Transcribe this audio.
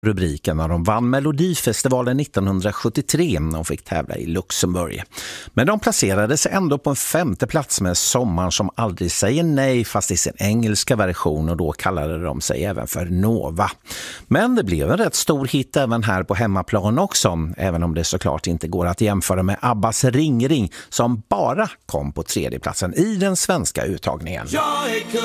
rubriken när de vann Melodifestivalen 1973 och fick tävla i Luxemburg. Men de placerade sig ändå på en 5:e plats med Sommaren som aldrig säger nej, fast i sin engelska version, och då kallade de sig även för Nova. Men det blev en rätt stor hit även här på hemmaplan också, även om det såklart inte går att jämföra med Abbas Ring Ring som bara kom på 3:e platsen i den svenska uttagningen.